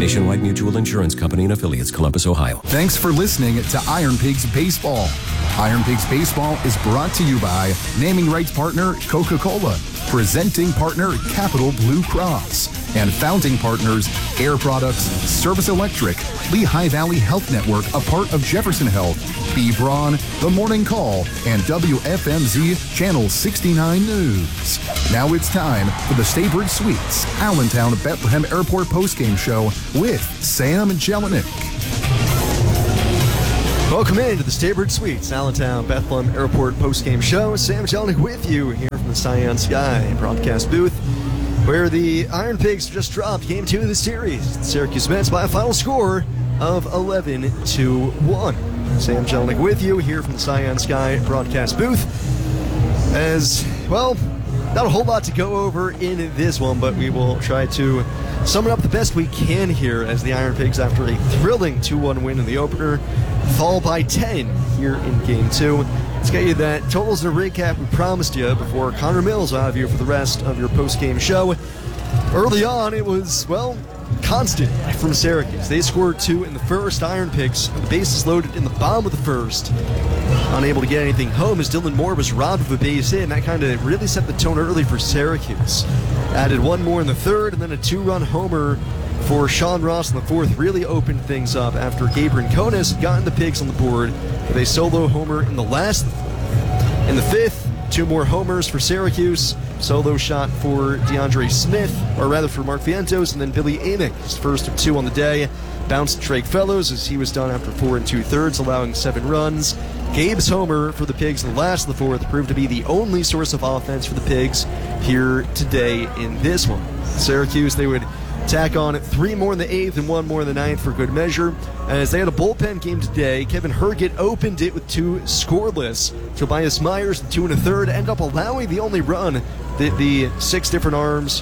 Nationwide Mutual Insurance Company and affiliates, Columbus, Ohio. Thanks for listening to Iron Pigs Baseball. Iron Pigs Baseball is brought to you by naming rights partner Coca-Cola, presenting partner Capital Blue Cross, and founding partners Air Products, Service Electric, Lehigh Valley Health Network, a part of Jefferson Health, B. Braun, The Morning Call, and WFMZ Channel 69 News. Now it's time for the Staybridge Suites Allentown Bethlehem Airport postgame show with Sam Jelinek. Welcome into the Staybridge Suites Allentown Bethlehem Airport postgame show. Sam Jelinek with you here from the Cyan Sky broadcast booth, where the Iron Pigs just dropped Game 2 of the series. The Syracuse Mets by a final score of 11-1. Sam Jelinek with you here from the Cyan Sky broadcast booth. As, well, not a whole lot to go over in this one, but we will try to sum it up the best we can here as the Iron Pigs, after a thrilling 2-1 win in the opener, fall by 10 here in Game 2. Let's get you that totals and a recap we promised you before Connor Mills will have you for the rest of your post-game show. Early on, it was, well, constant from Syracuse. They scored 2 in the first. Iron Pigs, the bases loaded in the bottom of the first, unable to get anything home as Dylan Moore was robbed of a base hit, and that kind of really set the tone early for Syracuse. Added one more in the third, and then a 2-run homer for Sean Ross in the fourth really opened things up after Gabe Rincones had gotten the Pigs on the board with a solo homer in the last. In the fifth, 2 more homers for Syracuse. Solo shot for DeAndre Smith, or rather for Mark Vientos, and then Billy Amick, his first of 2 on the day. Bounced Drake Fellows as he was done after 4 2/3, allowing 7 runs. Gabe's homer for the Pigs in the last of the fourth proved to be the only source of offense for the Pigs here today in this one. Syracuse, they would tack on 3 more in the 8th and 1 more in the 9th for good measure. As they had a bullpen game today, Kevin Herget opened it with 2 scoreless. Tobias Myers in 2 1/3 ended up allowing the only run that the 5 different arms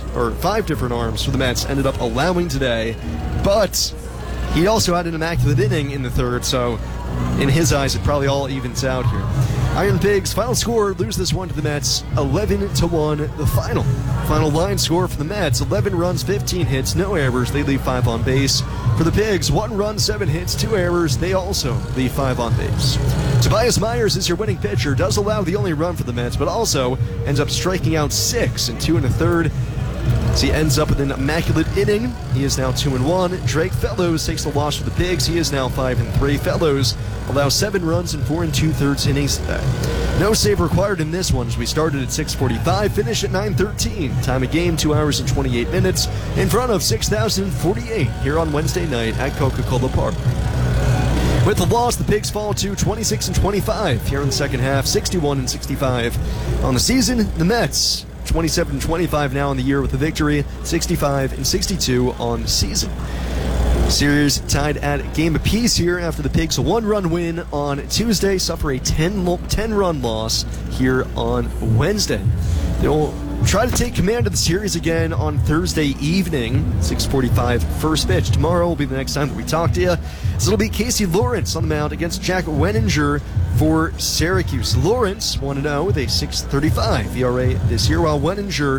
for the Mets ended up allowing today. But he also had an immaculate inning in the third, so in his eyes it probably all evens out here. Iron Pigs, final score, lose this one to the Mets, 11-1. The final line score for the Mets, 11 runs, 15 hits, no errors. They leave 5 on base. For the Pigs, 1 run, 7 hits, 2 errors. They also leave 5 on base. Tobias Myers is your winning pitcher, does allow the only run for the Mets, but also ends up striking out 6 in 2 1/3. As he ends up with an immaculate inning, he is now 2-1. Drake Fellows takes the loss for the Pigs. He is now 5-3. Fellows allows 7 runs in 4 2/3 innings today. No save required in this one as we started at 6:45, finished at 9:13. Time of game, 2 hours and 28 minutes in front of 6,048 here on Wednesday night at Coca-Cola Park. With the loss, the Pigs fall to 26-25 here in the second half, 61-65 on the season. The Mets, 27-25 now on the year with the victory, 65-62 on the season. Series tied at a game apiece here after the Pigs' 1-run win on Tuesday suffer a 10-run loss here on Wednesday. They'll try to take command of the series again on Thursday evening, 6:45 first pitch. Tomorrow will be the next time that we talk to you. So it'll be Casey Lawrence on the mound against Jack Wenninger for Syracuse. Lawrence 1-0 with a 6.35 ERA this year, while Wenninger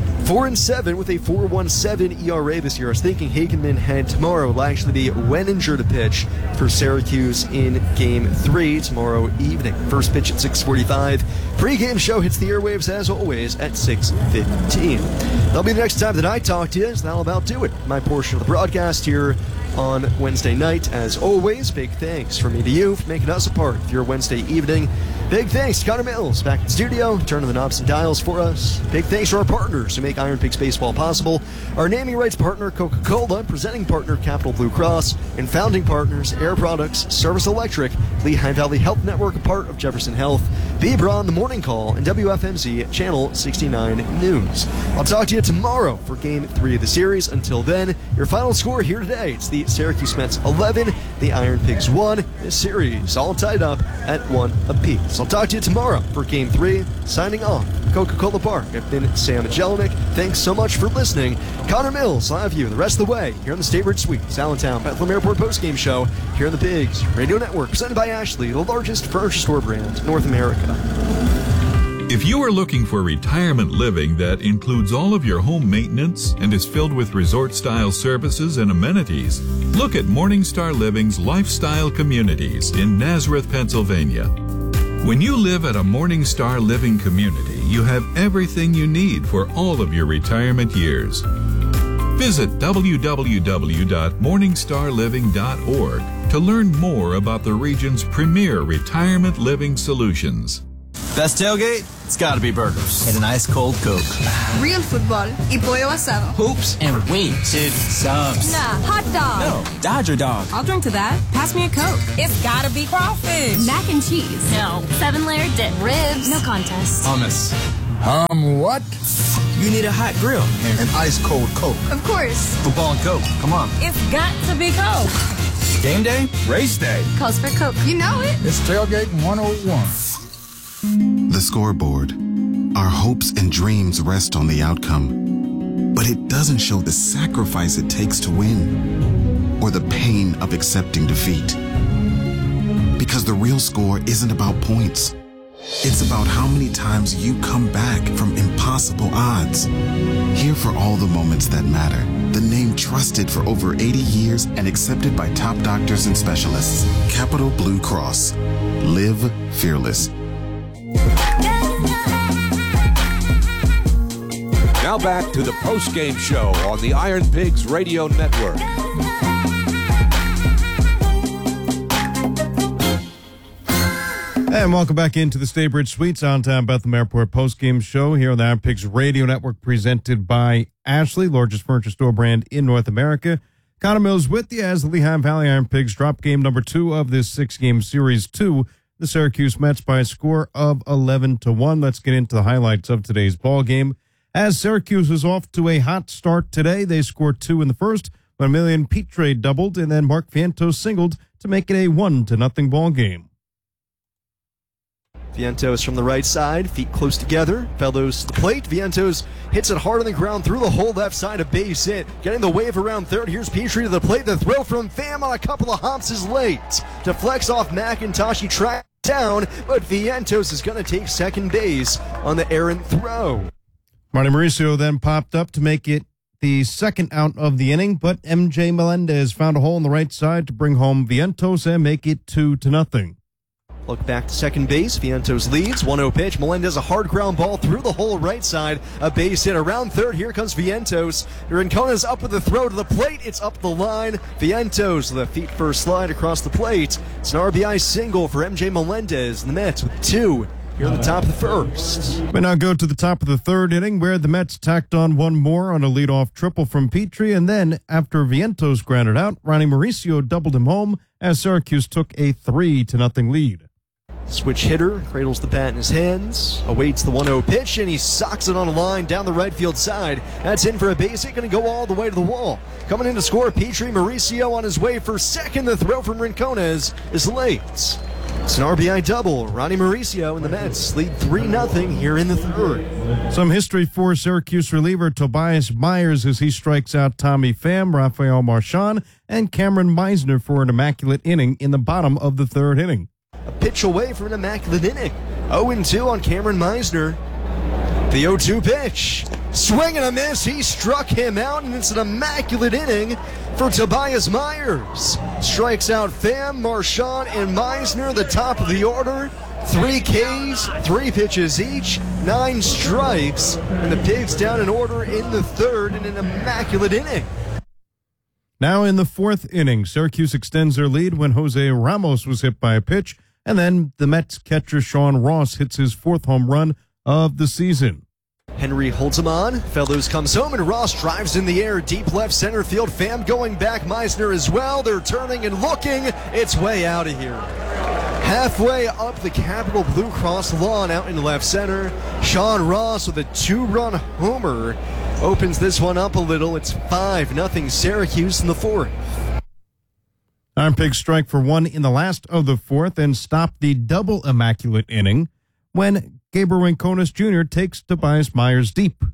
4-7 with a 4.17 ERA this year. I was thinking Hagenman had tomorrow. It'll actually be Wenninger to pitch for Syracuse in Game 3 tomorrow evening. First pitch at 6:45. Pre-game show hits the airwaves as always at 6:15. That'll be the next time that I talk to you, so that'll about do it. My portion of the broadcast here on Wednesday night. As always, big thanks from me to you for making us a part of your Wednesday evening. Big thanks to Connor Mills back in the studio, turning the knobs and dials for us. Big thanks to our partners who make Iron Pigs Baseball possible. Our naming rights partner, Coca-Cola, presenting partner, Capital Blue Cross, and founding partners, Air Products, Service Electric, Lehigh Valley Health Network, a part of Jefferson Health, B. Braun, The Morning Call, and WFMZ Channel 69 News. I'll talk to you tomorrow for Game 3 of the series. Until then, your final score here today, it's the Syracuse Mets 11, the Iron Pigs 1. This series all tied up at 1 apiece. I'll talk to you tomorrow for Game 3. Signing off, Coca-Cola Park. I've been Sam Jelinek. Thanks so much for listening. Connor Mills will have you the rest of the way here on the Staybridge Suites, Allentown Bethlehem Airport postgame show here on the Pigs Radio Network, presented by Ashley, the largest furniture store brand in North America. If you are looking for retirement living that includes all of your home maintenance and is filled with resort-style services and amenities, look at Morningstar Living's Lifestyle Communities in Nazareth, Pennsylvania. When you live at a Morningstar Living community, you have everything you need for all of your retirement years. Visit www.morningstarliving.org to learn more about the region's premier retirement living solutions. Best tailgate? It's gotta be burgers. And an ice cold Coke. Real football y pollo asado. Hoops and wings. Dude, subs. Nah, hot dog. No, Dodger dog. I'll drink to that. Pass me a Coke. It's gotta be crawfish. Mac and cheese. No. 7-layer dip. Ribs. No contest. Hummus. What? You need a hot grill. An ice cold Coke. Of course. Football and Coke. Come on. It's got to be Coke. Game day? Race day. Calls for Coke. You know it. It's Tailgate 101. The scoreboard. Our hopes and dreams rest on the outcome. But it doesn't show the sacrifice it takes to win, or the pain of accepting defeat. Because the real score isn't about points. It's about how many times you come back from impossible odds. Here for all the moments that matter. The name trusted for over 80 years and accepted by top doctors and specialists. Capital Blue Cross. Live fearless. Now back to the post-game show on the Iron Pigs Radio Network. And welcome back into the Staybridge Suites downtown Bethlehem Airport post-game show here on the Iron Pigs Radio Network, presented by Ashley, largest furniture store brand in North America. Connor Mills with you as the Lehigh Valley Iron Pigs drop game number 2 of this 6-game series to the Syracuse Mets by a score of 11-1. Let's get into the highlights of today's ball game. As Syracuse was off to a hot start today, they scored 2 in the first, when Emilian Pitre doubled and then Mark Vientos singled to make it a 1-0 ball game. Vientos from the right side, feet close together, Fellows to the plate. Vientos hits it hard on the ground through the whole left side, a base hit. Getting the wave around third, here's Petrie to the plate. The throw from Pham on a couple of hops is late. Deflects off McIntosh, he tracked down, but Vientos is going to take second base on the errant throw. Ronnie Mauricio then popped up to make it the second out of the inning, but MJ Melendez found a hole on the right side to bring home Vientos and make it 2-0. Look back to second base. Vientos leads. 1-0 pitch. Melendez a hard ground ball through the whole right side. A base hit around third. Here comes Vientos. Rincona's up with the throw to the plate. It's up the line. Vientos, the feet first slide across the plate. It's an RBI single for MJ Melendez. And the Mets with 2 here at the top of the first. We now go to the top of the third inning, where the Mets tacked on one more on a leadoff triple from Petrie, and then after Vientos grounded out, Ronnie Mauricio doubled him home as Syracuse took a 3-0 lead. Switch hitter, cradles the bat in his hands, awaits the 1-0 pitch, and he socks it on a line down the right field side. That's in for a base hit, going to go all the way to the wall. Coming in to score, Petrie. Mauricio on his way for second. The throw from Rincones is late. It's an RBI double. Ronnie Mauricio and the Mets lead 3-0 here in the third. Some history for Syracuse reliever Tobias Myers as he strikes out Tommy Pham, Rafael Marchand, and Cameron Meisner for an immaculate inning in the bottom of the third inning. A pitch away from an immaculate inning. 0-2 on Cameron Meisner. The 0-2 pitch. Swing and a miss. He struck him out, and it's an immaculate inning for Tobias Myers. Strikes out Pham, Marchand, and Meisner, the top of the order. 3 Ks, 3 pitches each, 9 strikes, and the Pigs down in order in the third in an immaculate inning. Now in the fourth inning, Syracuse extends their lead when Jose Ramos was hit by a pitch, and then the Mets catcher Sean Ross hits his 4th home run of the season. Henry holds him on. Fellows comes home, and Ross drives in the air. Deep left center field. Pham going back. Meisner as well. They're turning and looking. It's way out of here. Halfway up the Capital Blue Cross lawn out in left center. Sean Ross with a 2-run homer opens this one up a little. It's 5-0 Syracuse in the fourth. Iron Pigs strike for 1 in the last of the fourth and stop the double immaculate inning when Gabriel Rincones Jr. takes Tobias Myers deep.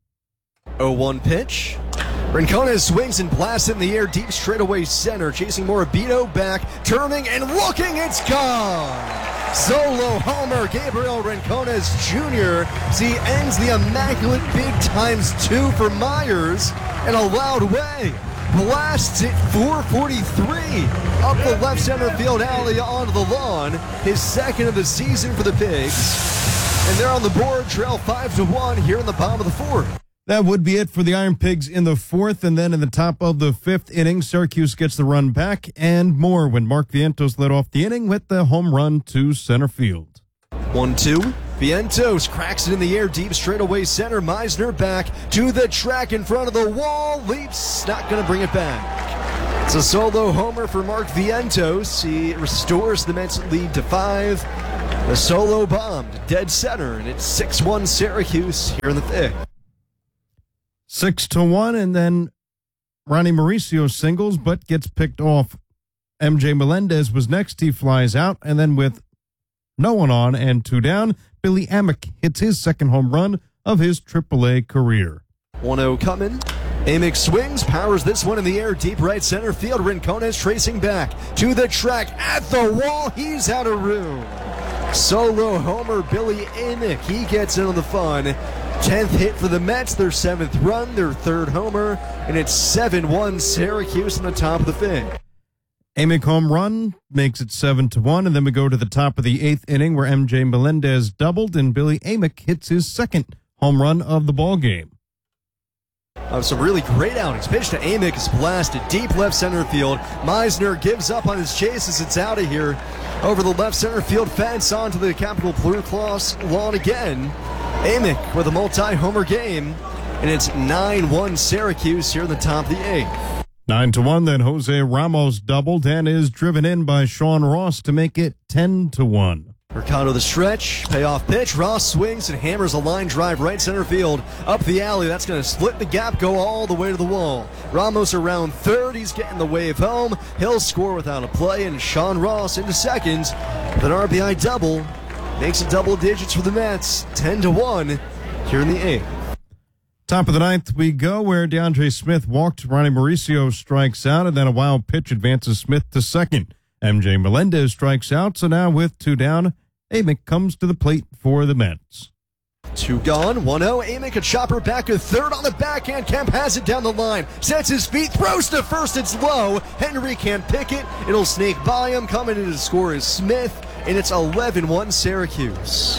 0-1 pitch. Rincones swings and blasts it in the air deep straightaway center, chasing Morabito back, turning and looking. It's gone. Solo homer, Gabriel Rincones Jr. as he ends the immaculate big ×2 for Myers in a loud way. Blasts it 443 up the left center field alley onto the lawn. His second of the season for the Pigs. And they're on the board, trail 5-1 here in the bottom of the fourth. That would be it for the Iron Pigs in the fourth, and then in the top of the fifth inning, Syracuse gets the run back and more when Mark Vientos led off the inning with the home run to center field. 1-2. Vientos cracks it in the air, deep straightaway center. Meisner back to the track in front of the wall. Leaps, not going to bring it back. It's a solo homer for Mark Vientos. He restores the Mets lead to 5. The solo bomb to dead center, and it's 6-1 Syracuse here in the fifth. 6-1, and then Ronnie Mauricio singles, but gets picked off. MJ Melendez was next. He flies out, and then with no one on and 2 down, Billy Amick hits his second home run of his AAA career. 1-0 coming. Amick swings, powers this one in the air, deep right center field. Rincones tracing back to the track at the wall. He's out of room. Solo homer, Billy Amick. He gets in on the fun. 10th hit for the Mets, their 7th run, their 3rd homer, and it's 7-1 Syracuse on the top of the fifth. Amick home run makes it 7-1, and then we go to the top of the 8th inning where MJ Melendez doubled and Billy Amick hits his second home run of the ball game. Some really great outings. Pitch to Amick is blasted deep left center field. Meisner gives up on his chase as it's out of here. Over the left center field fence onto the Capital Blue Cross lawn again. Amick with a multi-homer game, and it's 9-1 Syracuse here in the top of the 8th. 9-1, then Jose Ramos doubled and is driven in by Sean Ross to make it 10-1. Mercado the stretch, payoff pitch. Ross swings and hammers a line drive right center field up the alley. That's going to split the gap, go all the way to the wall. Ramos around third. He's getting the wave home. He'll score without a play, and Sean Ross into second with an RBI double. Makes it double digits for the Mets, 10-1 here in the 8th. Top of the 9th we go, where DeAndre Smith walked. Ronnie Mauricio strikes out, and then a wild pitch advances Smith to second. MJ Melendez strikes out, so now with 2 down, Amick comes to the plate for the Mets. 2 gone, 1-0. Amick a chopper back to third on the backhand. Kemp has it down the line, sets his feet, throws to first. It's low. Henry can't pick it. It'll snake by him. Coming in to score is Smith, and it's 11-1 Syracuse.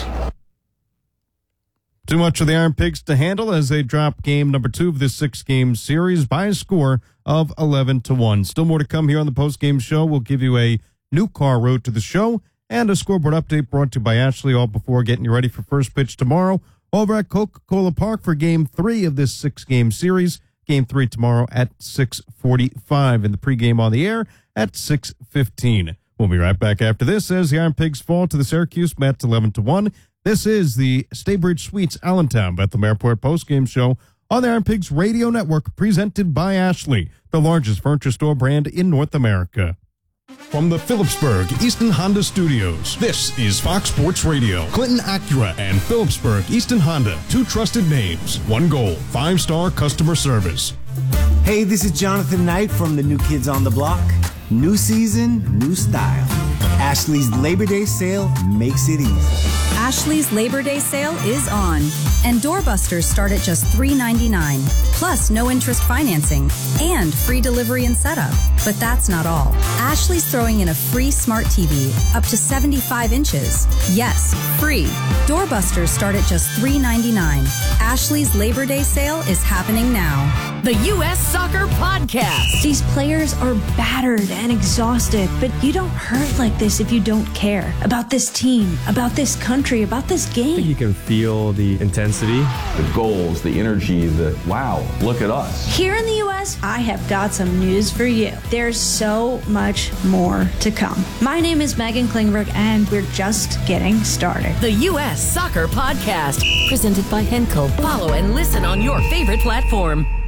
Too much of the Iron Pigs to handle as they drop game number 2 of this 6-game series by a score of 11-1. Still more to come here on the post-game show. We'll give you a new car road to the show and a scoreboard update brought to you by Ashley, all before getting you ready for first pitch tomorrow over at Coca-Cola Park for game 3 of this 6-game series. Game 3 tomorrow at 6:45, and the pregame on the air at 6:15. We'll be right back after this as the Iron Pigs fall to the Syracuse Mets 11-1. This is the Staybridge Suites Allentown Bethlehem Airport postgame show on the Iron Pigs Radio Network, presented by Ashley, the largest furniture store brand in North America. From the Phillipsburg Easton Honda Studios, this is Fox Sports Radio. Clinton Acura and Phillipsburg Easton Honda, 2 trusted names, 1 goal, 5-star customer service. Hey, this is Jonathan Knight from the New Kids on the Block. New season, new style. Ashley's Labor Day sale makes it easy. Ashley's Labor Day sale is on, and doorbusters start at just $3.99, plus no interest financing and free delivery and setup. But that's not all. Ashley's throwing in a free smart TV up to 75 inches. Yes, free. Doorbusters start at just $3.99. Ashley's Labor Day sale is happening now. The U.S. Soccer Podcast. These players are battered and exhausted, but you don't hurt like this if you don't care about this team, about this country, about this game. I think you can feel the intensity, the goals, the energy, the wow, look at us. Here in the U.S., I have got some news for you. There's so much more to come. My name is Megan Klingberg, and we're just getting started. The U.S. Soccer Podcast, presented by Henkel. Follow and listen on your favorite platform.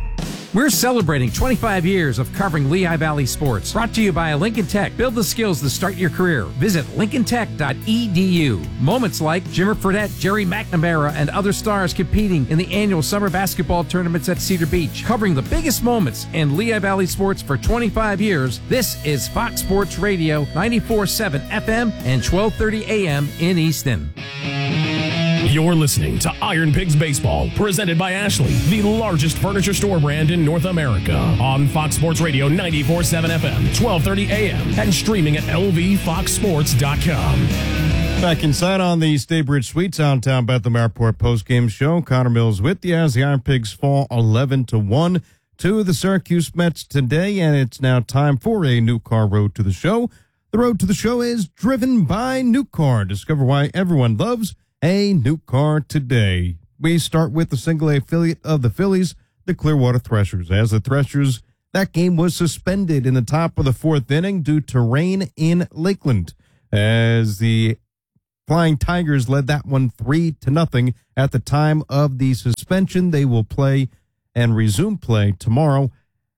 We're celebrating 25 years of covering Lehigh Valley sports. Brought to you by Lincoln Tech. Build the skills to start your career. Visit lincolntech.edu. Moments like Jimmer Fredette, Jerry McNamara, and other stars competing in the annual summer basketball tournaments at Cedar Beach. Covering the biggest moments in Lehigh Valley sports for 25 years, this is Fox Sports Radio, 94.7 FM and 1230 AM in Easton. You're listening to Iron Pigs Baseball, presented by Ashley, the largest furniture store brand in North America, on Fox Sports Radio 94.7 FM, 1230 AM, and streaming at lvfoxsports.com. Back inside on the Staybridge Suites downtown Bethlehem Airport postgame show. Connor Mills with you as the Iron Pigs fall 11-1 to the Syracuse Mets today, and it's now time for a new car road to the show. The road to the show is driven by New Car. Discover why everyone loves a new car today. We start with the single A affiliate of the Phillies, the Clearwater Threshers. As the Threshers, that game was suspended in the top of the fourth inning due to rain in Lakeland. As the Flying Tigers led that one 3-0 at the time of the suspension. They will play and resume play tomorrow.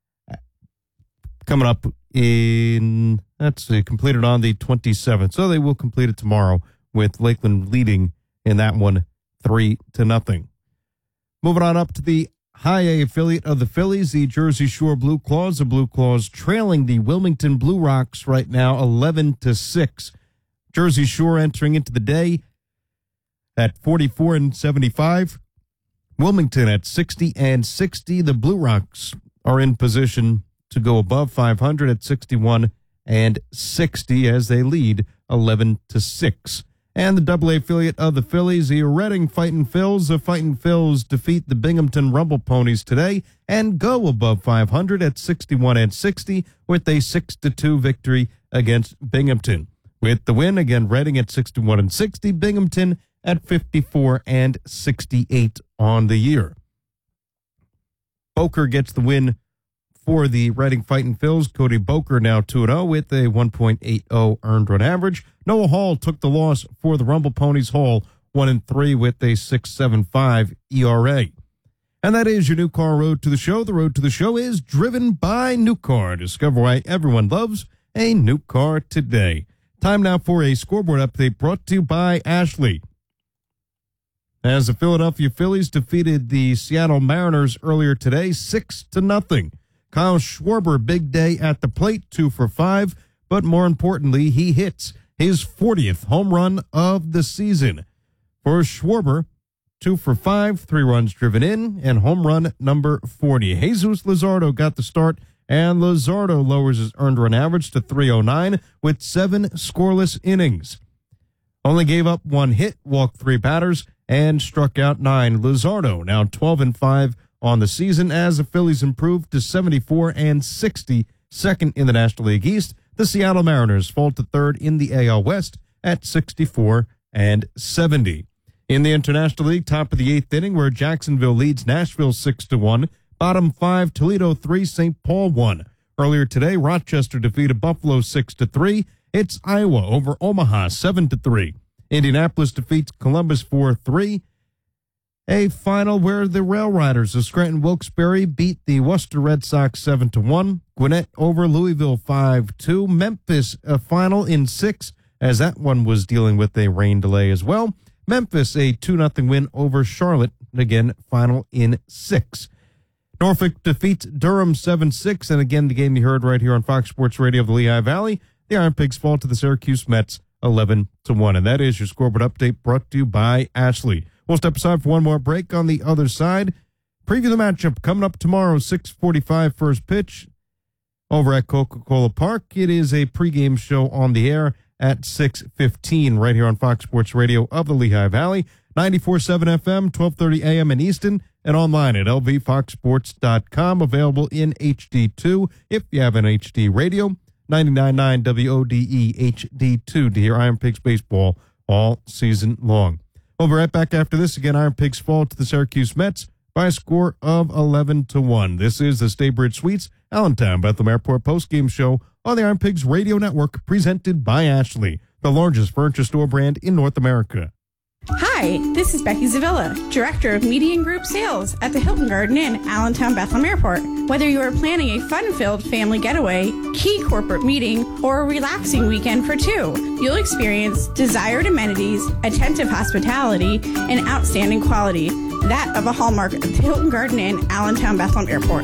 Coming up in, completed on the 27th. So they will complete it tomorrow with Lakeland leading in that one 3-0. Moving on up to the high A affiliate of the Phillies, the Jersey Shore Blue Claws. The Blue Claws trailing the Wilmington Blue Rocks right now 11-6. Jersey Shore entering into the day at 44-75. Wilmington at 60-60. The Blue Rocks are in position to go above 500 at 61-60 as they lead 11-6. And the Double A affiliate of the Phillies, the Reading Fightin' Phils. The Fightin' Phils defeat the Binghamton Rumble Ponies today and go above 500 at 61-60 with a 6-2 victory against Binghamton. With the win, again, Reading at 61-60, Binghamton at 54-68 on the year. Boker gets the win for the Reading Fightin' Phils. Cody Boker now 2-0 with a 1.80 earned run average. Noah Hall took the loss for the Rumble Ponies. Hall 1-3 with a 6.75 ERA. And that is your New Car Road to the Show. The road to the show is driven by New Car. Discover why everyone loves a new car today. Time now for a scoreboard update brought to you by Ashley. As the Philadelphia Phillies defeated the Seattle Mariners earlier today 6-0. Kyle Schwarber, big day at the plate, 2 for 5, but more importantly, he hits his 40th home run of the season. For Schwarber, 2 for 5, 3 runs driven in, and home run number 40. Jesus Luzardo got the start, and Luzardo lowers his earned run average to 309 with 7 scoreless innings. Only gave up 1 hit, walked 3 batters, and struck out 9. Luzardo now 12-5 on the season as the Phillies improved to 74-60, second in the National League East. The Seattle Mariners fall to third in the AL West at 64-70. In the International League, top of the 8th inning, where Jacksonville leads Nashville 6-1. Bottom 5, Toledo 3, St. Paul 1. Earlier today, Rochester defeated Buffalo 6-3. It's Iowa over Omaha 7-3. Indianapolis defeats Columbus 4-3. A final where the Rail Riders of Scranton Wilkes-Barre beat the Worcester Red Sox 7-1. Gwinnett over Louisville 5-2. Memphis a final in 6, as that one was dealing with a rain delay as well. Memphis a 2-0 win over Charlotte, again final in 6. Norfolk defeats Durham 7-6, and again the game you heard right here on Fox Sports Radio of the Lehigh Valley. The Iron Pigs fall to the Syracuse Mets 11-1, and that is your scoreboard update brought to you by Ashley. We'll step aside for one more break. On the other side, preview the matchup coming up tomorrow, 6:45 first pitch over at Coca-Cola Park. It is a pregame show on the air at 6:15 right here on Fox Sports Radio of the Lehigh Valley, 94.7 FM, 1230 AM in Easton, and online at lvfoxsports.com, available in HD2 if you have an HD radio, 99.9 WODE HD2 to hear Iron Pigs baseball all season long. We'll be right back after this. Again, Iron Pigs fall to the Syracuse Mets by a score of 11-1. This is the Staybridge Suites, Allentown Bethlehem Airport postgame show on the Iron Pigs Radio Network, presented by Ashley, the largest furniture store brand in North America. Hi, this is Becky Zavilla, Director of Media and Group Sales at the Hilton Garden Inn, Allentown Bethlehem Airport. Whether you are planning a fun-filled family getaway, key corporate meeting, or a relaxing weekend for two, you'll experience desired amenities, attentive hospitality, and outstanding quality. That of a hallmark of the Hilton Garden Inn, Allentown Bethlehem Airport.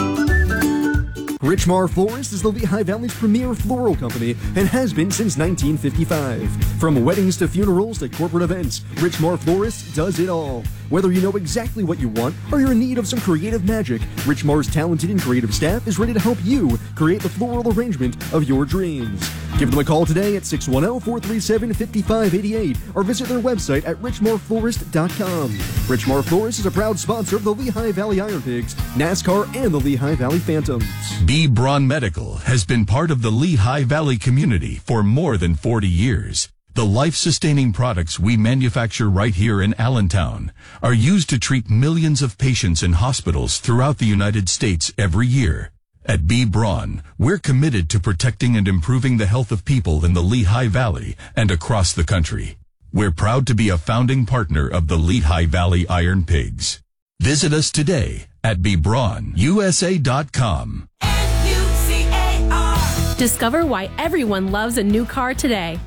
Richmar Florist is the Lehigh Valley's premier floral company and has been since 1955. From weddings to funerals to corporate events, Richmar Florist does it all. Whether you know exactly what you want or you're in need of some creative magic, Richmar's talented and creative staff is ready to help you create the floral arrangement of your dreams. Give them a call today at 610-437-5588 or visit their website at richmarflorist.com. Richmar Florist is a proud sponsor of the Lehigh Valley Iron Pigs, NASCAR, and the Lehigh Valley Phantoms. B. Braun Medical has been part of the Lehigh Valley community for more than 40 years. The life-sustaining products we manufacture right here in Allentown are used to treat millions of patients in hospitals throughout the United States every year. At B. Braun, we're committed to protecting and improving the health of people in the Lehigh Valley and across the country. We're proud to be a founding partner of the Lehigh Valley Iron Pigs. Visit us today at bbraunusa.com. Discover why everyone loves a new car today.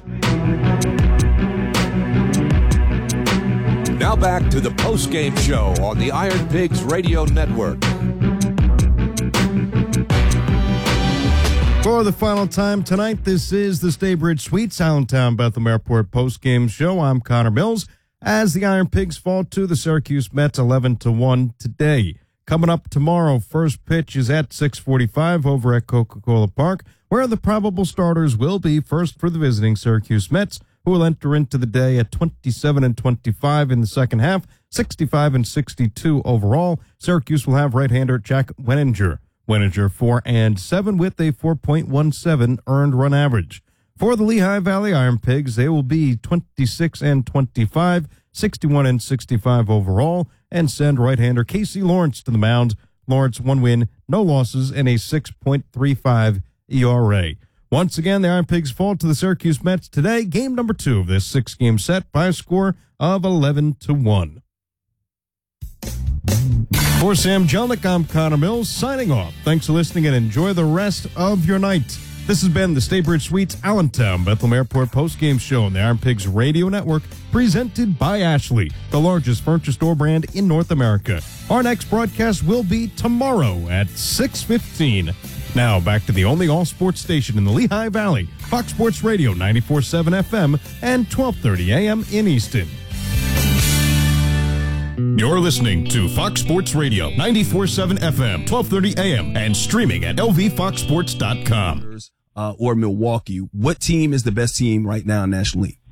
Now back to the post-game show on the Iron Pigs Radio Network. For the final time tonight, this is the Staybridge Suites Allentown Bethlehem Airport post-game show. I'm Connor Mills as the Iron Pigs fall to the Syracuse Mets 11-1 today. Coming up tomorrow, first pitch is at 6:45 over at Coca-Cola Park, where the probable starters will be first for the visiting Syracuse Mets, who will enter into the day at 27-25 in the second half, 65-62 overall. Syracuse will have right-hander Jack Wenninger. Wenninger 4-7 with a 4.17 earned run average. For the Lehigh Valley Iron Pigs, they will be 26-25, 61-65 overall, and send right-hander Casey Lawrence to the mound. Lawrence 1 win, no losses, and a 6.35 ERA. Once again, the Iron Pigs fall to the Syracuse Mets today, game number 2 of this 6-game set by a score of 11-1. For Sam Jelnick, I'm Connor Mills, signing off. Thanks for listening and enjoy the rest of your night. This has been the Staybridge Suites Allentown Bethlehem Airport post-game show on the Iron Pigs Radio Network, presented by Ashley, the largest furniture store brand in North America. Our next broadcast will be tomorrow at 6:15. Now, back to the only all-sports station in the Lehigh Valley, Fox Sports Radio 94.7 FM and 1230 AM in Easton. You're listening to Fox Sports Radio 94.7 FM, 1230 AM, and streaming at lvfoxsports.com. Or Milwaukee. What team is the best team right now in National League?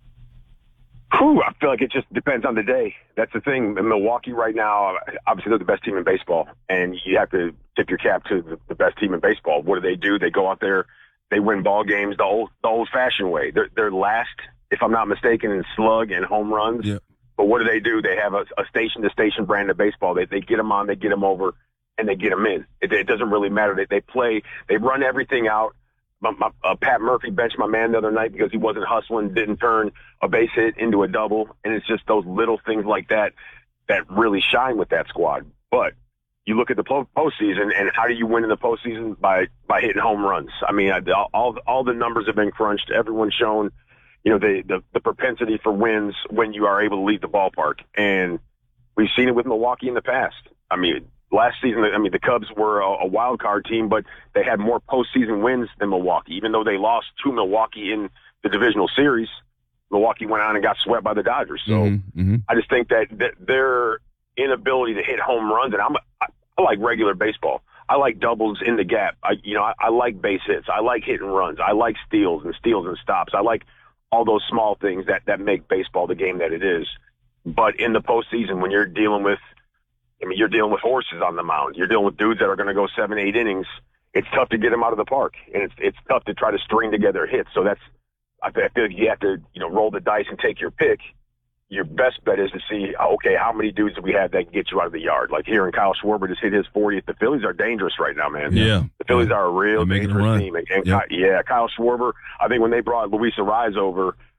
I feel like it just depends on the day. That's the thing. In Milwaukee right now, obviously they're the best team in baseball, and you have to tip your cap to the best team in baseball. What do? They go out there, they win ball games the old-fashioned way. They're last, if I'm not mistaken, in slug and home runs. Yep. But what do? They have a station-to-station brand of baseball. They get them on, they get them over, and they get them in. It doesn't really matter. They play. They run everything out. Pat Murphy benched my man the other night because he wasn't hustling, didn't turn a base hit into a double, and it's just those little things like that that really shine with that squad. But you look at the postseason, and how do you win in the postseason? By hitting home runs. I mean, all the numbers have been crunched. Everyone's shown, the propensity for wins when you are able to leave the ballpark, and we've seen it with Milwaukee in the past. I mean, last season, the Cubs were a wild card team, but they had more postseason wins than Milwaukee. Even though they lost to Milwaukee in the divisional series, Milwaukee went on and got swept by the Dodgers. So I just think that their inability to hit home runs, and I like regular baseball. I like doubles in the gap. I like base hits. I like hit and runs. I like steals and stops. I like all those small things that make baseball the game that it is. But in the postseason, when you're dealing with horses on the mound. You're dealing with dudes that are going to go 7-8 innings. It's tough to get them out of the park, and it's tough to try to string together hits. So I feel like you have to roll the dice and take your pick. Your best bet is to see, okay, how many dudes do we have that can get you out of the yard? Like here, and Kyle Schwarber just hit his 40th. The Phillies are dangerous right now, man. Yeah, the Phillies are a real dangerous team. And yep. Kyle Schwarber. I think when they brought Luis Arraez over,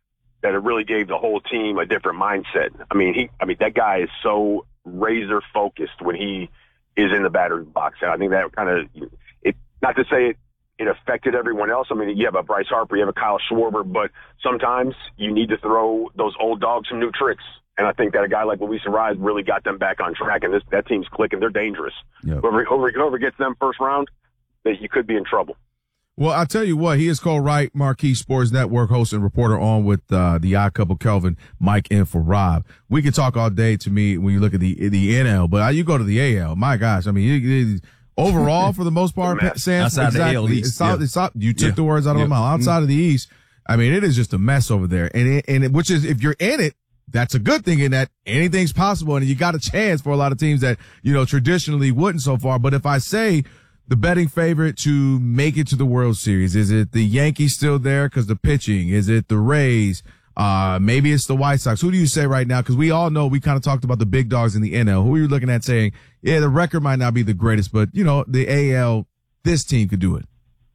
that it really gave the whole team a different mindset. I mean, that guy is so razor focused when he is in the batter's box. And I think that kind of, not to say it affected everyone else. I mean, you have a Bryce Harper, you have a Kyle Schwarber, but sometimes you need to throw those old dogs some new tricks. And I think that a guy like Luis Arraez really got them back on track, and that team's clicking. They're dangerous. Yep. Whoever gets them first round, you could be in trouble. Well, I'll tell you what, he is Cole Wright, Marquee Sports Network host and reporter on with the odd couple, Kelvin, Mike, and for Rob. We could talk all day to me when you look at the NL, but you go to the AL. My gosh, I mean, overall, for the most part, Sam, outside exactly. the AL East. You took the words out of my mouth. Outside of the East, I mean, it is just a mess over there. And which is, if you're in it, that's a good thing in that anything's possible. And you got a chance for a lot of teams that, traditionally wouldn't so far. But if I say the betting favorite to make it to the World Series, is it the Yankees still there because the pitching? Is it the Rays? Maybe it's the White Sox. Who do you say right now? Because we all know we kind of talked about the big dogs in the NL. Who are you looking at saying, yeah, the record might not be the greatest, but, the AL, this team could do it?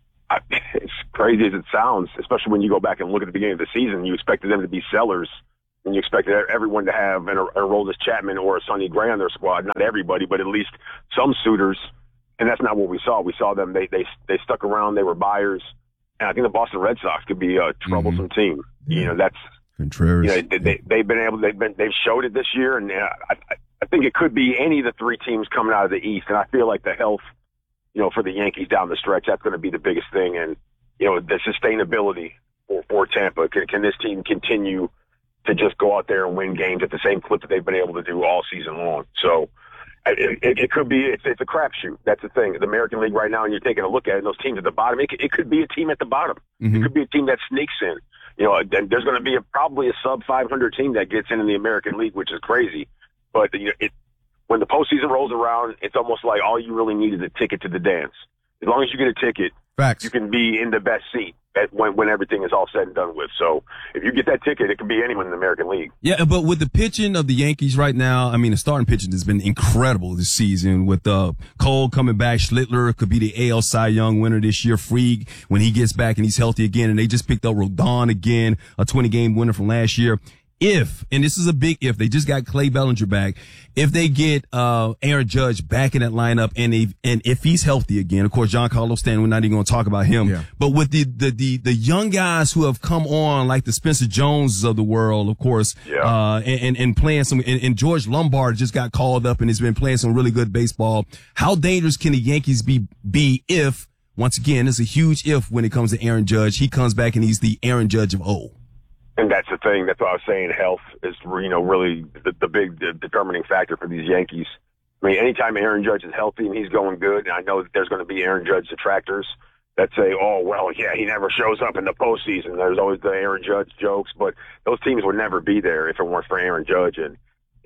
It's crazy as it sounds, especially when you go back and look at the beginning of the season. You expected them to be sellers, and you expected everyone to have an Aroldis Chapman or a Sonny Gray on their squad. Not everybody, but at least some suitors. And that's not what we saw. We saw them. They stuck around. They were buyers. And I think the Boston Red Sox could be a troublesome team. That's Contreras. They've been able. They've showed it this year, and I think it could be any of the three teams coming out of the East. And I feel like the health, for the Yankees down the stretch, that's going to be the biggest thing. And the sustainability for Tampa. Can this team continue to just go out there and win games at the same clip that they've been able to do all season long? So it could be, it's a crapshoot. That's the thing. The American League right now, and you're taking a look at it, and those teams at the bottom, it could be a team at the bottom. It could be a team that sneaks in. There's going to be probably a sub 500 team that gets in the American League, which is crazy. But when the postseason rolls around, it's almost like all you really need is a ticket to the dance. As long as you get a ticket, Facts. You can be in the best seat when everything is all said and done with. So if you get that ticket, it can be anyone in the American League. Yeah, but with the pitching of the Yankees right now, I mean, the starting pitching has been incredible this season with Cole coming back. Schlittler could be the AL Cy Young winner this year. Fried, when he gets back and he's healthy again, and they just picked up Rodon again, a 20-game winner from last year. If, and this is a big if, they just got Clay Bellinger back. If they get Aaron Judge back in that lineup, and if he's healthy again, of course, Giancarlo Stanton, we're not even going to talk about him. Yeah. But with the young guys who have come on, like the Spencer Joneses of the world, of course, and playing some, and George Lombard just got called up and has been playing some really good baseball. How dangerous can the Yankees be if, once again, it's a huge if when it comes to Aaron Judge, he comes back and he's the Aaron Judge of old? And that's the thing. That's why I was saying health is, really the big determining factor for these Yankees. I mean, anytime Aaron Judge is healthy and he's going good, and I know that there's going to be Aaron Judge detractors that say, oh, well, yeah, he never shows up in the postseason. There's always the Aaron Judge jokes, but those teams would never be there if it weren't for Aaron Judge. And,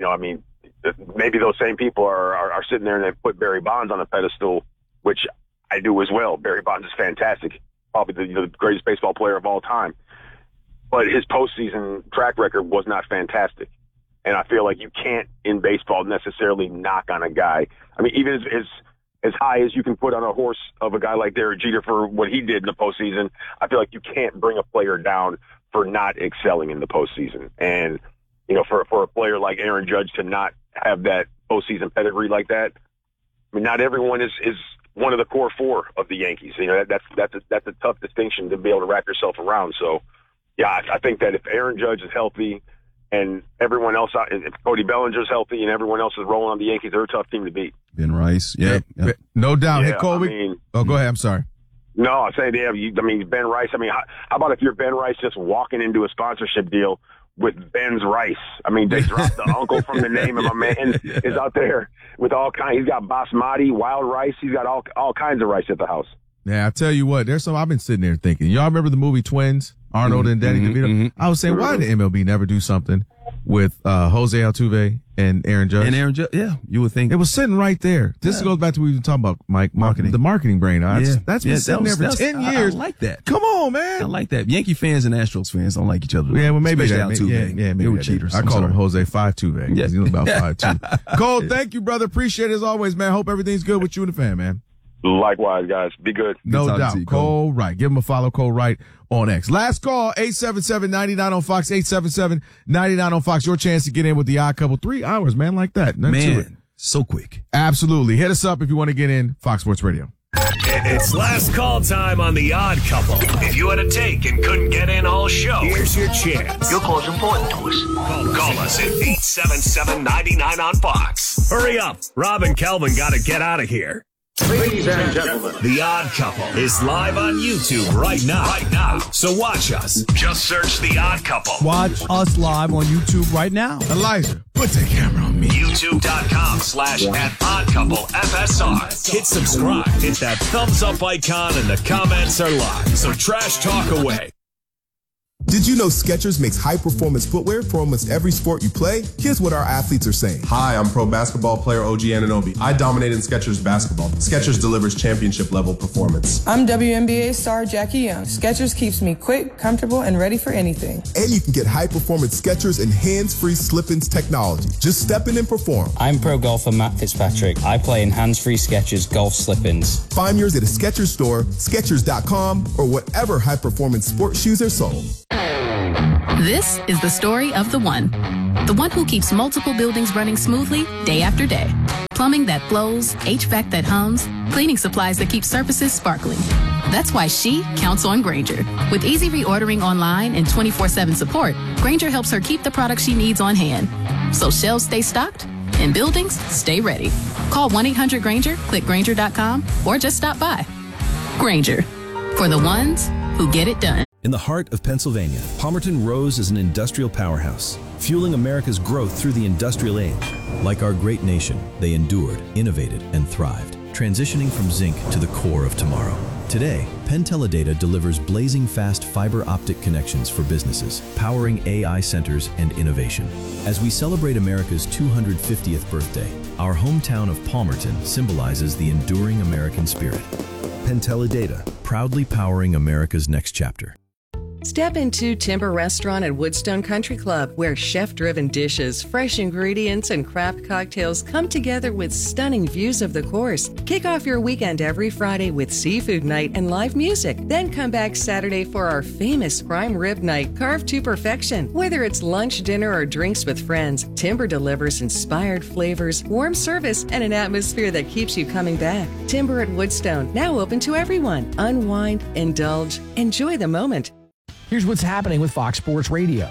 maybe those same people are sitting there and they put Barry Bonds on a pedestal, which I do as well. Barry Bonds is fantastic, probably the greatest baseball player of all time. But his postseason track record was not fantastic. And I feel like you can't, in baseball, necessarily knock on a guy. I mean, even as high as you can put on a horse of a guy like Derek Jeter for what he did in the postseason, I feel like you can't bring a player down for not excelling in the postseason. And, for a player like Aaron Judge to not have that postseason pedigree like that, I mean, not everyone is one of the core four of the Yankees. That's a tough distinction to be able to wrap yourself around. So, yeah, I think that if Aaron Judge is healthy and everyone else, if Cody Bellinger's healthy and everyone else is rolling on the Yankees, they're a tough team to beat. Ben Rice, yeah. No doubt. Yeah, hey, Cole, go ahead. I'm sorry. No, I say Ben Rice. I mean, how about if you're Ben Rice just walking into a sponsorship deal with Ben's Rice? I mean, they dropped the uncle from the name, and my man is out there with all kinds. He's got basmati, wild rice. He's got all kinds of rice at the house. Yeah, I tell you what, there's some I've been sitting there thinking. Y'all remember the movie Twins? Arnold and Danny DeVito? I was saying, why did MLB never do something with Jose Altuve and Aaron Judge? And Aaron Judge, yeah, you would think. It was sitting right there. This goes back to what we were talking about, Mike, the marketing brain. That's been sitting there for 10 years. I like that. Come on, man. I like that. Yankee fans and Astros fans don't like each other. Yeah, well, maybe Especially Altuve. Yeah, maybe they were cheaters. I call him Jose 5'2", because he was about 5'2". Cole, thank you, brother. Appreciate it as always, man. Hope everything's good with you and the fan, man. Likewise, guys. Be good. No doubt. Cole Wright. Give him a follow, Cole Wright on X. Last call, 877-99 on Fox, 877-99 on Fox. Your chance to get in with the Odd Couple. 3 hours, man, like that. Man, so quick. Absolutely. Hit us up if you want to get in. Fox Sports Radio. It's last call time on The Odd Couple. If you had a take and couldn't get in all show, here's your chance. Your call's important to us. Call us at 877-99 on Fox. Hurry up. Rob and Kelvin got to get out of here. Ladies and gentlemen, The Odd Couple is live on YouTube right now. So watch us. Just search The Odd Couple. Watch us live on YouTube right now. Elijah, put the camera on me. YouTube.com/@OddCoupleFSR. Hit subscribe. Hit that thumbs up icon and the comments are live. So trash talk away. Did you know Skechers makes high-performance footwear for almost every sport you play? Here's what our athletes are saying. Hi, I'm pro basketball player OG Anunoby. I dominate in Skechers basketball. Skechers delivers championship-level performance. I'm WNBA star Jackie Young. Skechers keeps me quick, comfortable, and ready for anything. And you can get high-performance Skechers and hands-free slip-ins technology. Just step in and perform. I'm pro golfer Matt Fitzpatrick. I play in hands-free Skechers golf slip-ins. Find yours at a Skechers store, Skechers.com, or whatever high-performance sports shoes are sold. This is the story of the one who keeps multiple buildings running smoothly day after day. Plumbing that flows, HVAC that hums, cleaning supplies that keep surfaces sparkling. That's why she counts on Grainger. With easy reordering online and 24/7 support, Grainger helps her keep the products she needs on hand. So shelves stay stocked and buildings stay ready. Call 1-800-GRAINGER, click Grainger.com, or just stop by. Grainger, for the ones who get it done. In the heart of Pennsylvania, Palmerton rose as an industrial powerhouse, fueling America's growth through the industrial age. Like our great nation, they endured, innovated, and thrived, transitioning from zinc to the core of tomorrow. Today, Penn Teledata delivers blazing fast fiber optic connections for businesses, powering AI centers and innovation. As we celebrate America's 250th birthday, our hometown of Palmerton symbolizes the enduring American spirit. Penn Teledata, proudly powering America's next chapter. Step into Timber Restaurant at Woodstone Country Club, where chef-driven dishes, fresh ingredients, and craft cocktails come together with stunning views of the course. Kick off your weekend every Friday with seafood night and live music. Then come back Saturday for our famous prime rib night, carved to perfection. Whether it's lunch, dinner, or drinks with friends, Timber delivers inspired flavors, warm service, and an atmosphere that keeps you coming back. Timber at Woodstone, now open to everyone. Unwind, indulge, enjoy the moment. Here's what's happening with Fox Sports Radio.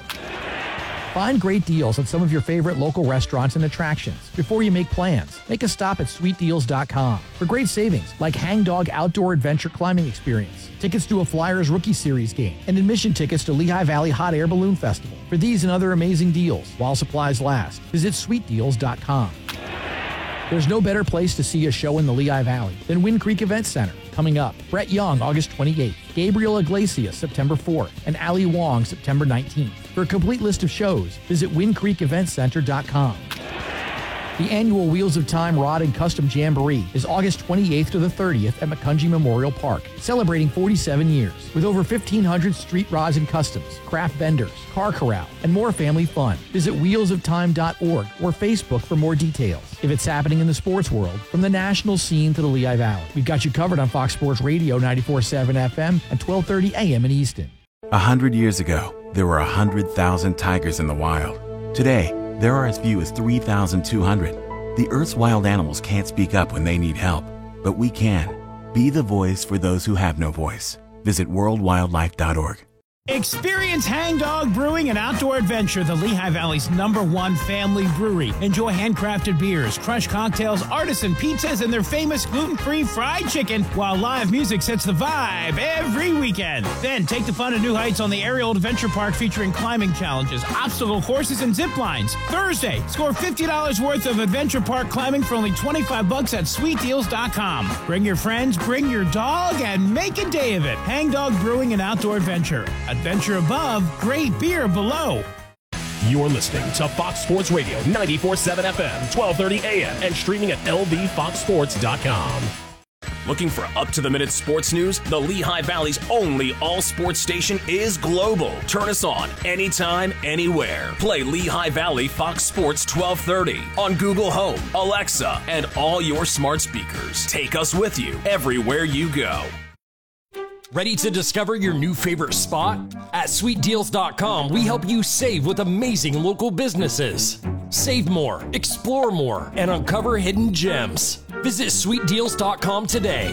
Find great deals at some of your favorite local restaurants and attractions. Before you make plans, make a stop at sweetdeals.com for great savings like Hang Dog Outdoor Adventure Climbing Experience, tickets to a Flyers Rookie Series game, and admission tickets to Lehigh Valley Hot Air Balloon Festival. For these and other amazing deals, while supplies last, visit sweetdeals.com. There's no better place to see a show in the Lehigh Valley than Wind Creek Event Center. Coming up, Brett Young, August 28th, Gabriel Iglesias, September 4th, and Ali Wong, September 19th. For a complete list of shows, visit windcreekeventcenter.com. The annual Wheels of Time Rod and Custom Jamboree is August 28th to the 30th at McCungy Memorial Park, celebrating 47 years with over 1,500 street rods and customs, craft vendors, car corral, and more family fun. Visit wheelsoftime.org or Facebook for more details. If it's happening in the sports world, from the national scene to the Lehigh Valley, we've got you covered on Fox Sports Radio 94.7 FM and 1230 AM in Easton. 100 years ago, there were 100,000 tigers in the wild. Today, there are as few as 3,200. The Earth's wild animals can't speak up when they need help, but we can. Be the voice for those who have no voice. Visit worldwildlife.org. Experience Hang Dog Brewing and Outdoor Adventure, the Lehigh Valley's #1 family brewery. Enjoy handcrafted beers, crushed cocktails, artisan pizzas, and their famous gluten-free fried chicken, while live music sets the vibe every weekend. Then take the fun to new heights on the Aerial Adventure Park, featuring climbing challenges, obstacle courses, and zip lines. Thursday, score $50 worth of Adventure Park climbing for only $25 at sweetdeals.com. Bring your friends, bring your dog, and make a day of it. Hang Dog Brewing and Outdoor Adventure. Adventure above, great beer below. You're listening to Fox Sports Radio 94.7 FM, 1230 AM, and streaming at lvfoxsports.com. Looking for up-to-the-minute sports news? The Lehigh Valley's only all-sports station is global. Turn us on anytime, anywhere. Play Lehigh Valley Fox Sports 1230 on Google Home, Alexa, and all your smart speakers. Take us with you everywhere you go. Ready to discover your new favorite spot? At SweetDeals.com, we help you save with amazing local businesses. Save more, explore more, and uncover hidden gems. Visit SweetDeals.com today.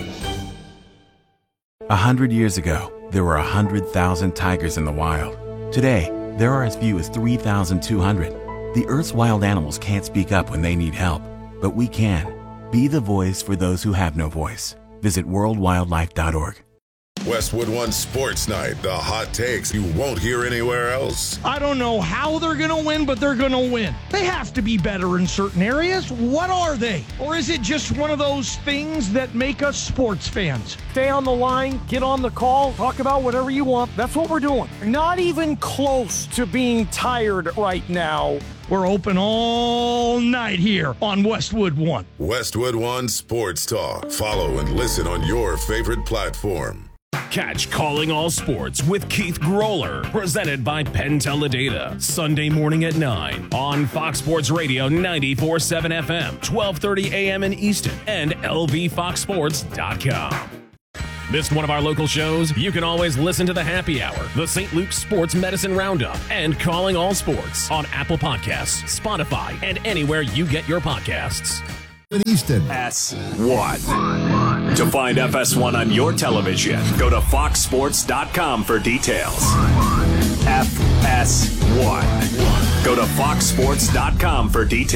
100 years ago, there were 100,000 tigers in the wild. Today, there are as few as 3,200. The Earth's wild animals can't speak up when they need help, but we can. Be the voice for those who have no voice. Visit worldwildlife.org. Westwood One Sports Night, the hot takes you won't hear anywhere else. I don't know how they're going to win, but they're going to win. They have to be better in certain areas. What are they? Or is it just one of those things that make us sports fans? Stay on the line, get on the call, talk about whatever you want. That's what we're doing. Not even close to being tired right now. We're open all night here on Westwood One. Westwood One Sports Talk. Follow and listen on your favorite platform. Catch Calling All Sports with Keith Groller, presented by Penn Teledata, Sunday morning at 9 on Fox Sports Radio 94.7 FM, 12:30 a.m. in Easton, and lvfoxsports.com. Missed one of our local shows? You can always listen to the Happy Hour, the St. Luke's Sports Medicine Roundup, and Calling All Sports on Apple Podcasts, Spotify, and anywhere you get your podcasts. Easton. FS1. To find FS1 on your television, go to foxsports.com for details. FS1. Go to foxsports.com for details.